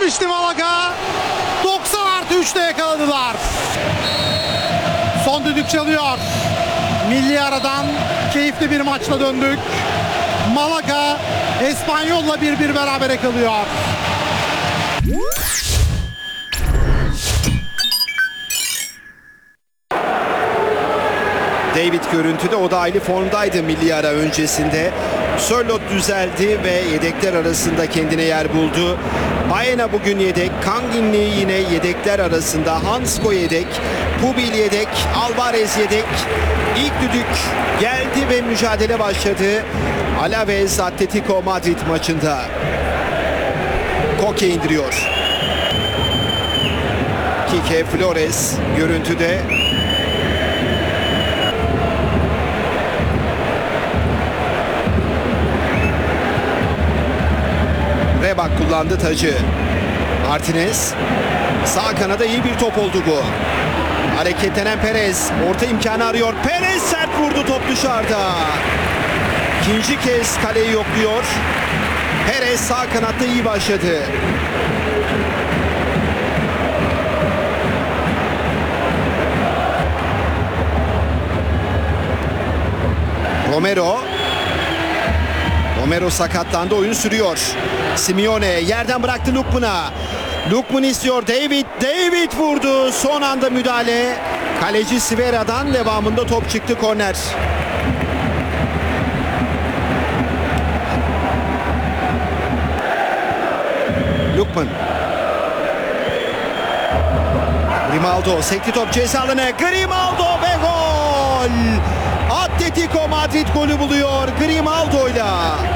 demişti Malaga. 90+3'te yakaladılar. Son düdük çalıyor. Milli aradan keyifli bir maçla döndük. Malaga Espanyol'la 1-1 berabere kalıyor. David görüntüde, o da aynı formdaydı milli ara öncesinde. Sörloth düzeldi ve yedekler arasında kendine yer buldu. Baena bugün yedek, Kanginli yine yedekler arasında, Hansko yedek, Pubil yedek, Alvarez yedek. İlk düdük geldi ve mücadele başladı. Alaves Atletico Madrid maçında. Koke indiriyor. Kike Flores görüntüde. Rebak kullandı tacı. Martinez. Sağ kanada iyi bir top oldu bu. Hareketlenen Perez. Orta imkanı arıyor. Perez sert vurdu, top dışarıda. İkinci kez kaleyi yokluyor. Perez sağ kanatta iyi başladı. Romero sakatlandı, oyun sürüyor. Simeone yerden bıraktı Lookman'a. Lookman istiyor, David vurdu. Son anda müdahale. Kaleci Sivera'dan, devamında top çıktı, korner. Lookman. Grimaldo sekti top ceza alanı. Grimaldo ve gol. Atletico Madrid golü buluyor Grimaldo'yla.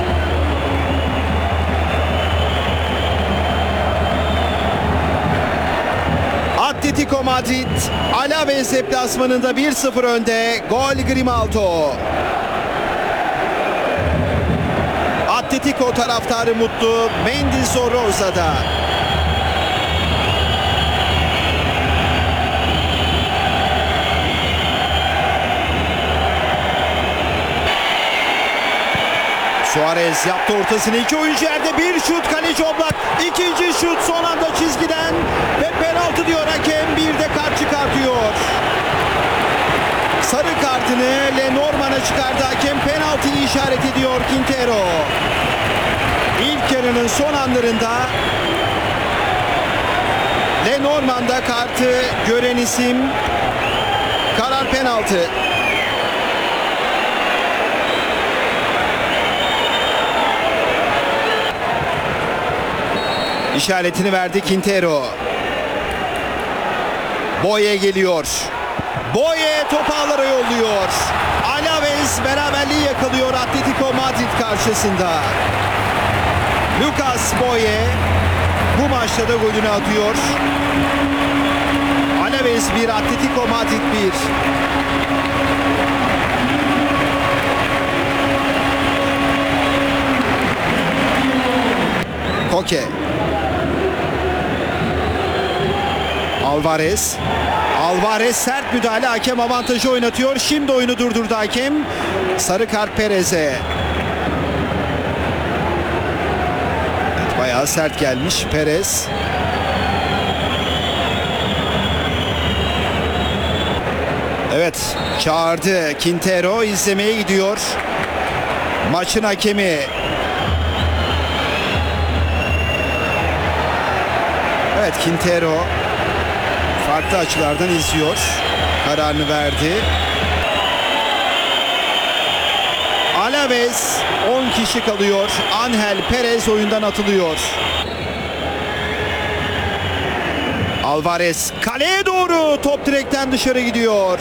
Atletico Madrid Alaves deplasmanında 1-0 önde. Gol Grimaldo. Atletico taraftarı mutlu. Mendizo Rosa'da. Suarez yaptı ortasını, iki oyuncu yerde, bir şut, kaleci Oblak, ikinci şut son anda çizgiden ve penaltı diyor hakem, bir de kart çıkartıyor. Sarı kartını Lenormand'a çıkardı hakem, penaltıyı işaret ediyor Quintero. İlk yarının son anlarında Lenormand'a kartı gören isim, karar penaltı. İşaretini verdi Quintero. Boye geliyor. Boye topu ağlara yolluyor. Alaves beraberliği yakalıyor Atletico Madrid karşısında. Lucas Boye bu maçta da golünü atıyor. Alaves 1, Atletico Madrid 1. Koke. Alvarez sert müdahale, hakem avantajı oynatıyor. Şimdi oyunu durdurdu hakem. Sarı kart Perez'e. Evet, bayağı sert gelmiş Perez. Evet, çağırdı. Quintero izlemeye gidiyor. Maçın hakemi. Evet, Quintero farklı açılardan izliyor. Kararını verdi. Alaves 10 kişi kalıyor. Angel Perez oyundan atılıyor. Alvarez kaleye doğru, top direkten dışarı gidiyor.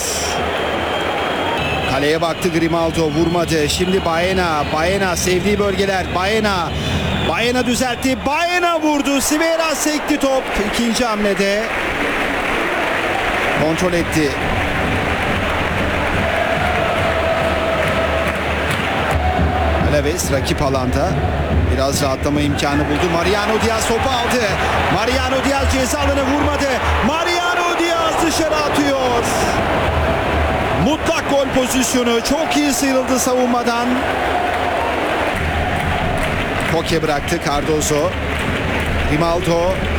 Kaleye baktı Grimaldo, vurmadı. Şimdi Baena sevdiği bölgeler. Baena düzeltti. Baena vurdu. Sivera sekti top. İkinci hamlede kontrol etti. Alaves rakip alanda biraz rahatlama imkanı buldu. Mariano Diaz topu aldı. Mariano Diaz ceza alanı, vurmadı. Mariano Diaz dışarı atıyor. Mutlak gol pozisyonu. Çok iyi sıyrıldı savunmadan. Koke bıraktı. Cardozo. Grimaldo.